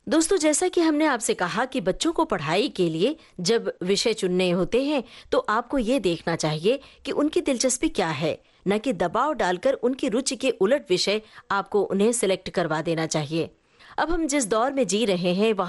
दोस्तों, जैसा कि हमने आपसे कहा कि बच्चों को पढ़ाई के लिए जब विषय चुनने होते हैं तो आपको ये देखना चाहिए कि उनकी दिलचस्पी क्या है, न कि दबाव डालकर उनकी रुचि के उलट विषय आपको उन्हें सिलेक्ट करवा देना चाहिए। अब हम जिस दौर में जी रहे हैं वहाँ